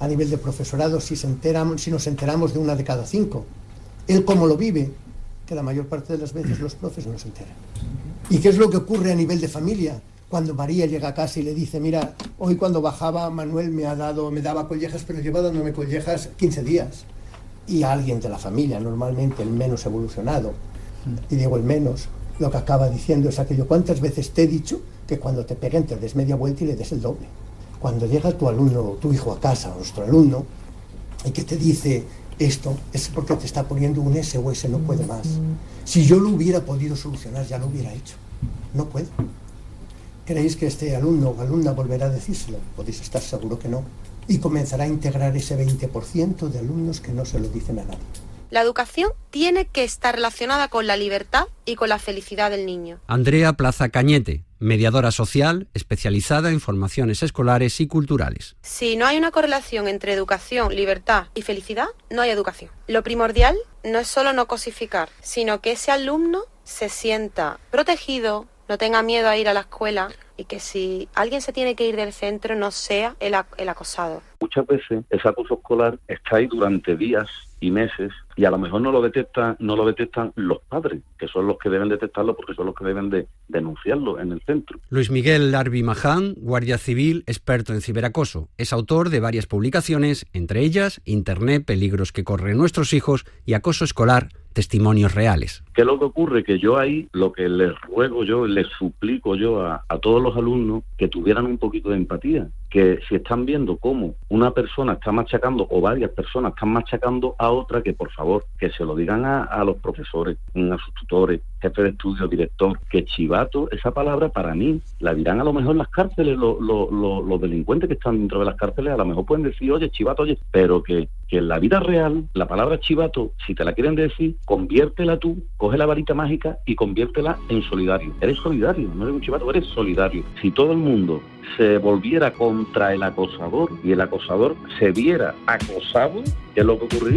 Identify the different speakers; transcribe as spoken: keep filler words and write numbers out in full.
Speaker 1: a nivel de profesorado si, se enteran, si nos enteramos de una de cada cinco. Él cómo lo vive, que la mayor parte de las veces los profes no se enteran. ¿Y qué es lo que ocurre a nivel de familia? Cuando María llega a casa y le dice, mira, hoy cuando bajaba Manuel me ha dado, me daba collejas, pero lleva dándome collejas quince días. Y alguien de la familia, normalmente el menos evolucionado, y digo el menos, lo que acaba diciendo es aquello, ¿cuántas veces te he dicho que cuando te peguen te des media vuelta y le des el doble? Cuando llega tu alumno, tu hijo a casa, nuestro alumno, y que te dice esto, es porque te está poniendo un S o ese no puede más. Si yo lo hubiera podido solucionar, ya lo hubiera hecho. No puedo. ¿Creéis que este alumno o alumna volverá a decírselo? Podéis estar seguro que no. Y comenzará a integrar ese veinte por ciento de alumnos que no se lo dicen a nadie.
Speaker 2: La educación tiene que estar relacionada con la libertad y con la felicidad del niño.
Speaker 3: Andrea Plaza Cañete, mediadora social especializada en formaciones escolares y culturales.
Speaker 2: Si no hay una correlación entre educación, libertad y felicidad, no hay educación. Lo primordial no es solo no cosificar, sino que ese alumno se sienta protegido, no tenga miedo a ir a la escuela y que si alguien se tiene que ir del centro no sea el, el acosado.
Speaker 4: Muchas veces ese acoso escolar está ahí durante días y meses y a lo mejor no lo detectan, no lo detectan los padres, que son los que deben detectarlo porque son los que deben de denunciarlo en el centro.
Speaker 3: Luis Miguel Larbi Maján, guardia civil, experto en ciberacoso, es autor de varias publicaciones, entre ellas Internet, peligros que corren nuestros hijos y acoso escolar, testimonios reales.
Speaker 4: ¿Qué es lo que ocurre? Que yo ahí lo que les ruego yo, les suplico yo a, a todos los alumnos que tuvieran un poquito de empatía, que si están viendo cómo una persona está machacando o varias personas están machacando a otra, que por favor, que se lo digan a, a los profesores, a sus tutores, jefe de estudio, director, que chivato, esa palabra para mí, la dirán a lo mejor en las cárceles, los, los, los, los delincuentes que están dentro de las cárceles, a lo mejor pueden decir, oye, chivato, oye, pero que, que en la vida real, la palabra chivato, si te la quieren decir, conviértela tú, coge la varita mágica y conviértela en solidario. Eres solidario, no eres un chivato, eres solidario. Si todo el mundo se volviera contra el acosador y el acosador se viera acosado, ¿qué es lo que ocurriría?